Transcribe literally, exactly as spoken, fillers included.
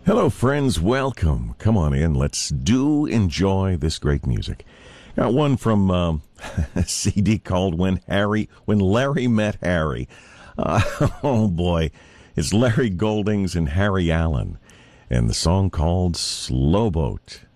Hello, friends. Welcome. Come on in. Let's do enjoy this great music. Got one from um, a C D called "When Harry, When Larry Met Harry." Uh, oh boy, it's Larry Goldings and Harry Allen, and the song called "Slow Boat."